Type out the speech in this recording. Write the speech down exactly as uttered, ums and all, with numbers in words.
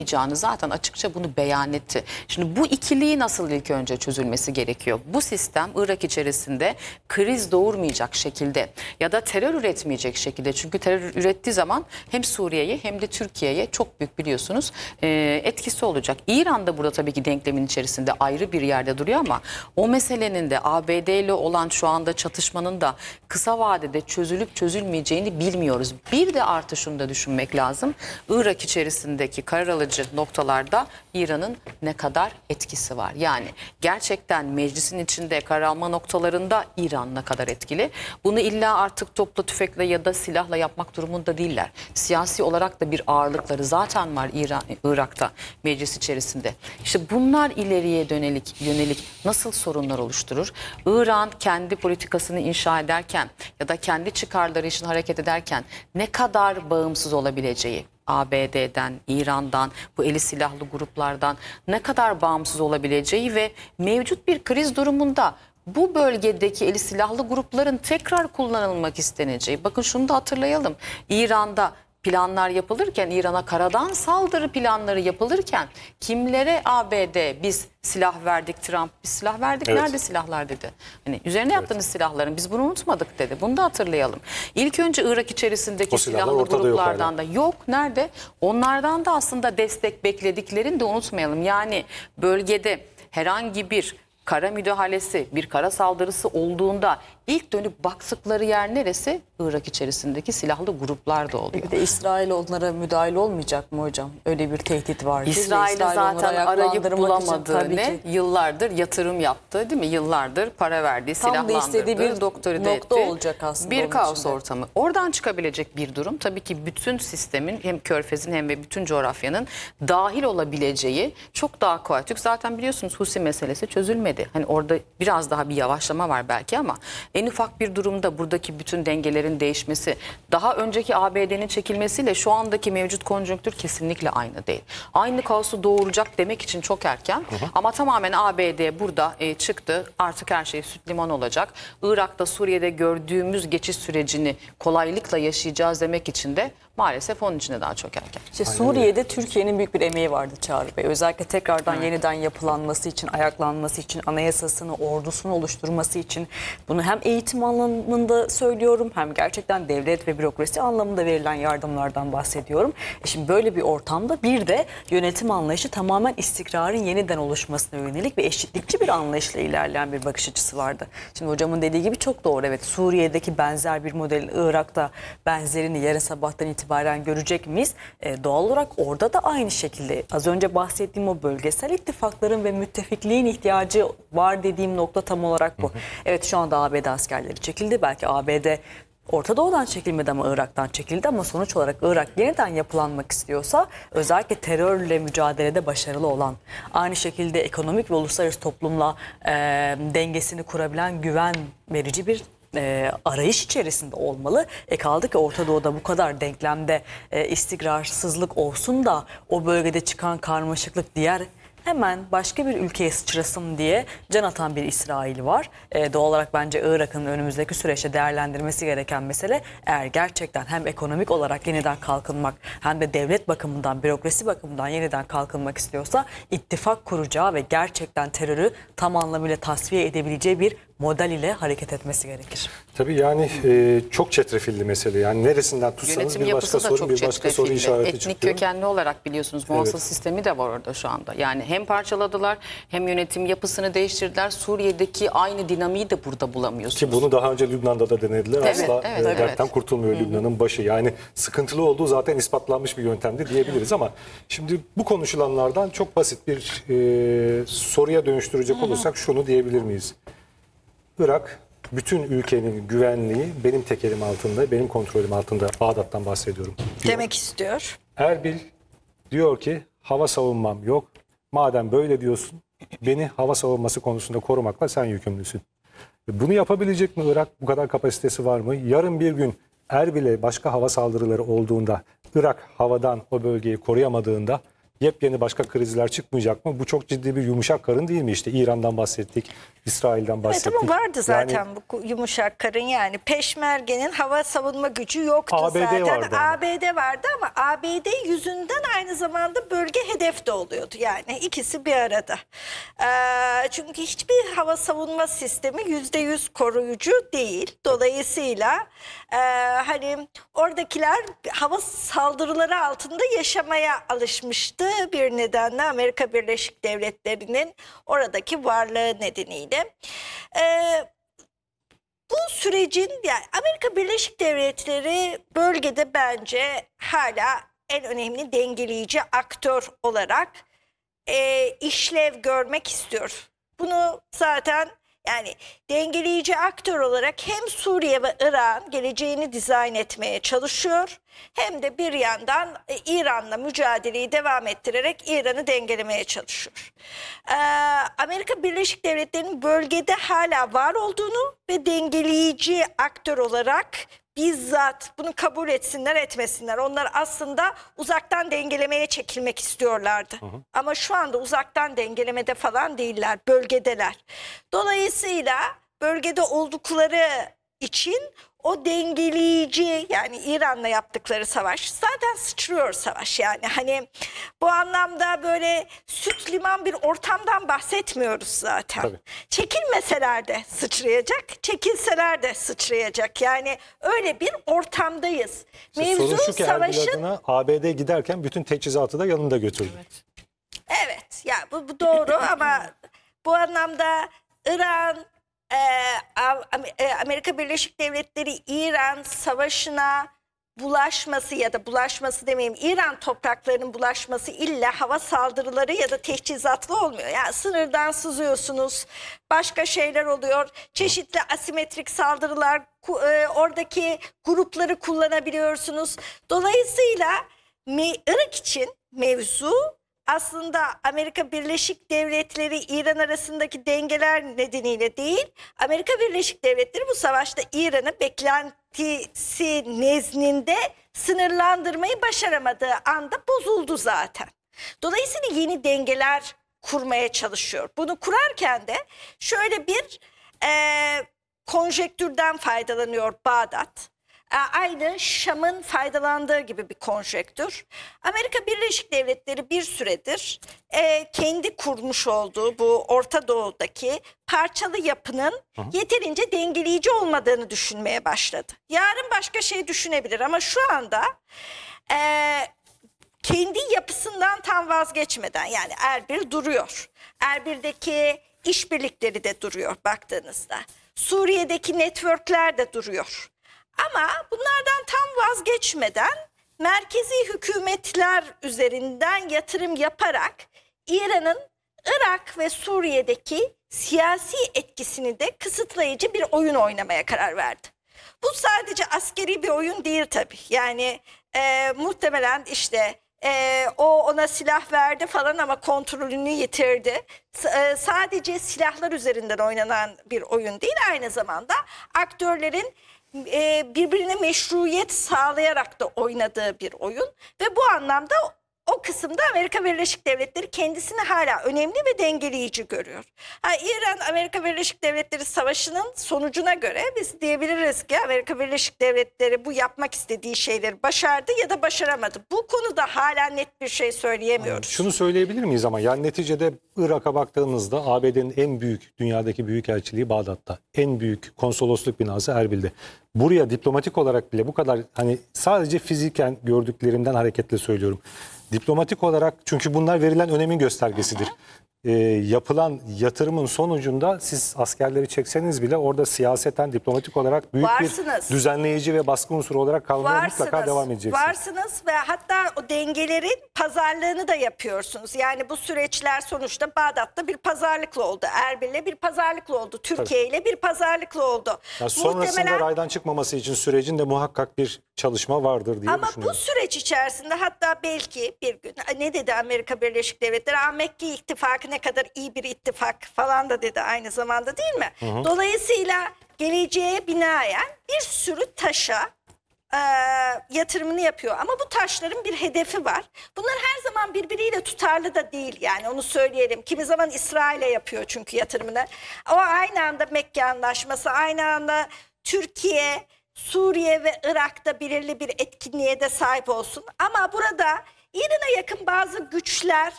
yapmayacağını zaten açıkça bunu beyan etti. Şimdi bu ikiliği nasıl ilk önce çözülmesi gerekiyor? Bu sistem Irak içerisinde kriz doğurmayacak şekilde ya da terör üretmeyecek şekilde, çünkü terör ürettiği zaman hem Suriye'ye hem de Türkiye'ye çok büyük biliyorsunuz e, etkisi olacak. İran da burada tabii ki denklemin içerisinde ayrı bir yerde duruyor ama o meselenin de A B D ile olan şu anda çatışmanın da kısa vadede çözülüp çözülmeyeceğini bilmiyoruz. Bir de artı şunu da düşünmek lazım. Irak içerisindeki karar alıcı noktalarda İran'ın ne kadar etkisi var? Yani gerçekten meclisin içinde karar alma noktalarında İran ne kadar etkili? Bunu illa artık topla tüfekle ya da silahla yapmak durumunda değiller. Siyasi olarak da bir ağırlıkları zaten var İran, Irak'ta meclis içerisinde. İşte bunlar ileriye dönelik yönelik nasıl sorunlar oluşturur? İran kendi politikasını inşa ederken ya da kendi çıkarları için hareket ederken ne kadar bağımsız olabileceği, A B D'den, İran'dan, bu eli silahlı gruplardan ne kadar bağımsız olabileceği ve mevcut bir kriz durumunda bu bölgedeki eli silahlı grupların tekrar kullanılmak isteneceği. Bakın şunu da hatırlayalım. İran'da planlar yapılırken, İran'a karadan saldırı planları yapılırken kimlere A B D biz silah verdik, Trump biz silah verdik, evet. nerede silahlar dedi. Hani üzerine yaptığınız evet. silahların biz bunu unutmadık dedi. Bunu da hatırlayalım. İlk önce Irak içerisindeki silahlı gruplardan da yok. Nerede? Onlardan da aslında destek beklediklerini de unutmayalım. Yani bölgede herhangi bir kara müdahalesi, bir kara saldırısı olduğunda ilk dönüp baktıkları yer neresi? Irak içerisindeki silahlı gruplar da oluyor. Bir de İsrail onlara müdahale olmayacak mı hocam? Öyle bir tehdit var. İsrail'e zaten arayıp bulamadığı ne? Yıllardır yatırım yaptı değil mi? Yıllardır para verdiği, tam silahlandırdığı, bir doktori nokta etti. olacak aslında. Bir kaos içinde. ortamı. Oradan çıkabilecek bir durum tabii ki bütün sistemin hem Körfez'in hem de bütün coğrafyanın dahil olabileceği çok daha kolay. Çünkü zaten biliyorsunuz Husi meselesi çözülmedi. Hani orada biraz daha bir yavaşlama var belki ama en ufak bir durumda buradaki bütün dengelerin değişmesi, daha önceki A B D'nin çekilmesiyle şu andaki mevcut konjonktür kesinlikle aynı değil. Aynı kaosu doğuracak demek için çok erken hı hı. ama tamamen A B D burada e, çıktı. Artık her şey süt liman olacak. Irak'ta, Suriye'de gördüğümüz geçiş sürecini kolaylıkla yaşayacağız demek için de maalesef onun için de daha çok erken. İşte Suriye'de Türkiye'nin büyük bir emeği vardı Çağrı Bey. Özellikle tekrardan evet. yeniden yapılanması için, ayaklanması için, anayasasını, ordusunu oluşturması için bunu hem eğitim anlamında söylüyorum hem gerçekten devlet ve bürokrasi anlamında verilen yardımlardan bahsediyorum. E şimdi böyle bir ortamda bir de yönetim anlayışı tamamen istikrarın yeniden oluşmasına yönelik ve eşitlikçi bir anlayışla ilerleyen bir bakış açısı vardı. Şimdi hocamın dediği gibi çok doğru. Evet, Suriye'deki benzer bir model Irak'ta benzerini yarın sabahtan itibaren görecek miyiz? E, doğal olarak orada da aynı şekilde az önce bahsettiğim o bölgesel ittifakların ve müttefikliğin ihtiyacı var dediğim nokta tam olarak bu. Hı hı. Evet, şu anda A B D askerleri çekildi. Belki A B D Orta Doğu'dan çekilmedi ama Irak'tan çekildi ama sonuç olarak Irak yeniden yapılanmak istiyorsa özellikle terörle mücadelede başarılı olan, aynı şekilde ekonomik ve uluslararası toplumla e, dengesini kurabilen güven verici bir E, arayış içerisinde olmalı. E kaldı ki Orta Doğu'da bu kadar denklemde e, istikrarsızlık olsun da o bölgede çıkan karmaşıklık diğer hemen başka bir ülkeye sıçrasın diye can atan bir İsrail var. E, doğal olarak bence Irak'ın önümüzdeki süreçte değerlendirmesi gereken mesele, eğer gerçekten hem ekonomik olarak yeniden kalkınmak hem de devlet bakımından, bürokrasi bakımından yeniden kalkınmak istiyorsa ittifak kuracağı ve gerçekten terörü tam anlamıyla tasfiye edebileceği bir model ile hareket etmesi gerekir. Tabii yani e, çok çetrefilli mesele. Yani neresinden tutsanız yönetim bir başka soru, bir başka soru işareti Etnik çıkıyor. kökenli olarak biliyorsunuz muhasıl evet. sistemi de var orada şu anda. Yani hem parçaladılar hem yönetim yapısını değiştirdiler. Suriye'deki aynı dinamiği de burada bulamıyorsunuz. Ki bunu daha önce Lübnan'da da denediler. Evet, Asla evet, e, evet. dertten kurtulmuyor Lübnan'ın başı. Yani sıkıntılı olduğu zaten ispatlanmış bir yöntemdi diyebiliriz ama şimdi bu konuşulanlardan çok basit bir e, soruya dönüştürecek olursak şunu diyebilir miyiz? Irak bütün ülkenin güvenliği benim tekelim altında, benim kontrolüm altında. Bağdat'tan bahsediyorum. Diyor. Demek istiyor. Erbil diyor ki hava savunmam yok. Madem böyle diyorsun, beni hava savunması konusunda korumakla sen yükümlüsün. Bunu yapabilecek mi Irak? Bu kadar kapasitesi var mı? Yarın bir gün Erbil'e başka hava saldırıları olduğunda, Irak havadan o bölgeyi koruyamadığında yepyeni başka krizler çıkmayacak mı? Bu çok ciddi bir yumuşak karın değil mi? İşte İran'dan bahsettik, İsrail'den Evet bahsettik. ama vardı zaten Yani bu yumuşak karın, yani Peşmerge'nin hava savunma gücü yoktu A B D zaten. vardı ama. A B D vardı ama A B D yüzünden aynı zamanda bölge hedef de oluyordu. Yani ikisi bir arada. Ee, çünkü hiçbir hava savunma sistemi yüzde yüz koruyucu değil. Dolayısıyla e, hani oradakiler hava saldırıları altında yaşamaya alışmıştı. Bir nedenle Amerika Birleşik Devletleri'nin oradaki varlığı nedeniyle. Ee, bu sürecin, yani Amerika Birleşik Devletleri bölgede bence hala en önemli dengeleyici aktör olarak e, işlev görmek istiyor. Bunu zaten yani dengeleyici aktör olarak hem Suriye ve İran geleceğini dizayn etmeye çalışıyor, hem de bir yandan e, İran'la mücadeleyi devam ettirerek İran'ı dengelemeye çalışıyor. Ee, Amerika Birleşik Devletleri'nin bölgede hala var olduğunu ve dengeleyici aktör olarak bizzat bunu kabul etsinler etmesinler, onlar aslında uzaktan dengelemeye çekilmek istiyorlardı. Hı hı. Ama şu anda uzaktan dengelemede falan değiller, bölgedeler. Dolayısıyla bölgede oldukları için o dengeleyici, yani İran'la yaptıkları savaş zaten sıçrıyor savaş, yani hani bu anlamda böyle süt liman bir ortamdan bahsetmiyoruz zaten. Tabii. Çekilmeseler de sıçrayacak, çekilseler de sıçrayacak, yani öyle bir ortamdayız. işte Mevzu sorun şu ki Erbil savaşın... adına A B D giderken bütün teçhizatı da yanında götürdü. Evet. Evet, ya bu, bu doğru ama bu anlamda İran, e, e, Amerika Birleşik Devletleri İran savaşına bulaşması ya da bulaşması demeyeyim, İran topraklarının bulaşması illa hava saldırıları ya da teçhizatlı olmuyor. Yani sınırdan sızıyorsunuz, başka şeyler oluyor, çeşitli asimetrik saldırılar, e, oradaki grupları kullanabiliyorsunuz. Dolayısıyla Irak için mevzu aslında Amerika Birleşik Devletleri İran arasındaki dengeler nedeniyle değil, Amerika Birleşik Devletleri bu savaşta İran'ı beklentisi nezdinde sınırlandırmayı başaramadığı anda bozuldu zaten. Dolayısıyla yeni dengeler kurmaya çalışıyor. Bunu kurarken de şöyle bir e, konjektürden faydalanıyor Bağdat. Aynı Şam'ın faydalandığı gibi bir konjektür. Amerika Birleşik Devletleri bir süredir e, kendi kurmuş olduğu bu Orta Doğu'daki parçalı yapının Hı. yeterince dengeleyici olmadığını düşünmeye başladı. Yarın başka şey düşünebilir ama şu anda e, kendi yapısından tam vazgeçmeden, yani Erbil duruyor. Erbil'deki işbirlikleri de duruyor baktığınızda. Suriye'deki networkler de duruyor. Ama bunlardan tam vazgeçmeden merkezi hükümetler üzerinden yatırım yaparak İran'ın Irak ve Suriye'deki siyasi etkisini de kısıtlayıcı bir oyun oynamaya karar verdi. Bu sadece askeri bir oyun değil tabii. Yani e, muhtemelen işte e, o ona silah verdi falan ama kontrolünü yitirdi. S- e, sadece silahlar üzerinden oynanan bir oyun değil, aynı zamanda aktörlerin birbirine meşruiyet sağlayarak da oynadığı bir oyun ve bu anlamda o kısımda Amerika Birleşik Devletleri kendisini hala önemli ve dengeleyici görüyor. Ha, İran-Amerika Birleşik Devletleri savaşının sonucuna göre biz diyebiliriz ki Amerika Birleşik Devletleri bu yapmak istediği şeyleri başardı ya da başaramadı. Bu konuda hala net bir şey söyleyemiyoruz. Şunu söyleyebilir miyiz ama yani neticede Irak'a baktığımızda A B D'nin en büyük, dünyadaki büyükelçiliği Bağdat'ta. En büyük konsolosluk binası Erbil'de. Buraya diplomatik olarak bile bu kadar, hani sadece fiziken gördüklerimden hareketle söylüyorum. Diplomatik olarak, çünkü bunlar verilen önemin göstergesidir. Ee, yapılan yatırımın sonucunda siz askerleri çekseniz bile orada siyaseten, diplomatik olarak büyük Varsınız. bir düzenleyici ve baskı unsuru olarak kalmaya mutlaka devam edeceksiniz. Varsınız ve hatta o dengelerin pazarlığını da yapıyorsunuz. Yani bu süreçler sonuçta Bağdat'ta bir pazarlıkla oldu. Erbil'le bir pazarlıkla oldu. Türkiye ile bir pazarlıkla oldu. Yani sonrasında Muhtemelen... raydan çıkmaması için sürecin de muhakkak bir çalışma vardır diye Ama düşünüyorum. bu süreç içerisinde hatta belki bir gün ne dedi Amerika Birleşik Devletleri? Aa, Mekke ittifakı ne kadar iyi bir ittifak falan da dedi aynı zamanda, değil mi? Hı hı. Dolayısıyla geleceğe binaen bir sürü taşa e, yatırımını yapıyor. Ama bu taşların bir hedefi var. Bunlar her zaman birbiriyle tutarlı da değil, yani onu söyleyelim. Kimi zaman İsrail'e yapıyor çünkü yatırımını. Ama aynı anda Mekke Anlaşması, aynı anda Türkiye, Suriye ve Irak'ta belirli bir etkinliğe de sahip olsun. Ama burada İran'a yakın bazı güçler